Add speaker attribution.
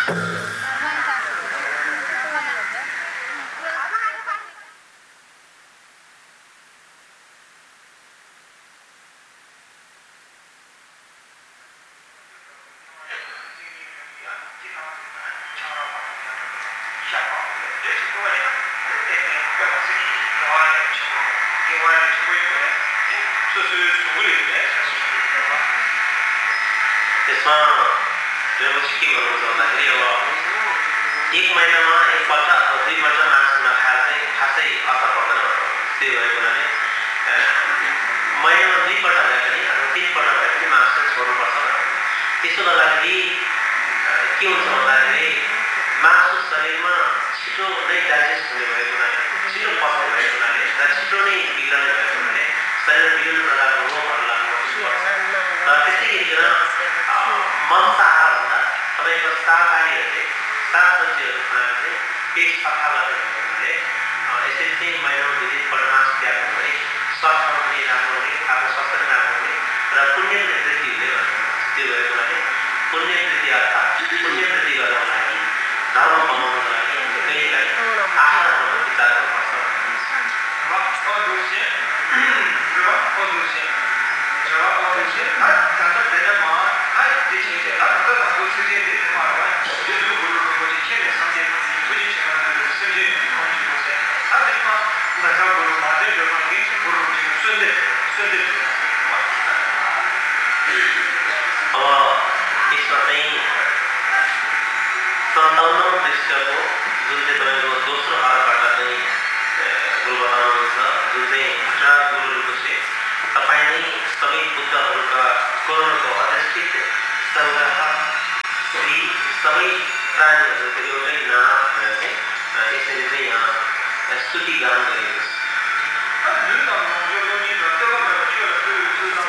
Speaker 1: त्यसमा व्यवस्थित के गर्नुहुन्छ भन्दाखेरि अब एक महिनामा एकपल्ट अथवा दुईपल्ट मासु नखाएर चाहिँ खासै असर पर्दैन। त्यही भएको हुनाले महिनामा दुईपल्ट भए पनि अथवा तीनपल्ट भए पनि मासु चाहिँ छोड्नुपर्छ। त्यसो गर्दाखेरि के हुन्छ भन्दाखेरि मासु शरीरमा छिटो नै डाइजेस्ट हुने भएको हुनाले, छिटो पच्ने भएको हुनाले र छिटो नै बिग्रने भएको हुनाले शरीरमा विभिन्न प्रकारको रोगहरू लाग्नु सक्छ। र त्यसै गरिकन मांसाहारभन्दा तपाईँको शाकाहारीहरूले सागसब्जीहरू खाएर चाहिँ पेट सफा गर्ने भएको हुनाले यसरी चाहिँ महिनामा दुई दिनपल्ट मासु त्याग्नु भने स्वास्थ्यमा पनि राम्रो हुने, आफ्नो स्वास्थ्य पनि राम्रो हुने र पुण्य पनि वृद्धि हुने भन्ने त्यो भएको हुनाले पुण्य वृद्धि अर्थात् पुण्य वृद्धि गर्नको लागि धर्म कमाउनको लागि कहिलेकाहीँ आहारहरूमा विचार गर्नुपर्छ। अब यसमा चाहिँ 57औं पृष्ठको जुन चाहिँ तपाईँको दोस्रो आधारबाट चाहिँ गुरु बताउनुहुन्छ, जुन चाहिँ घटना गुरुहरूको चाहिँ तपाईँ नै सबै बुद्धहरूका करोडको अधिष्ठित सङ्ग्रह श्री सबै प्राणीहरूको एउटै नाम भनेर चाहिँ यसरी चाहिँ यहाँ स्तुति गान गरिएको छ।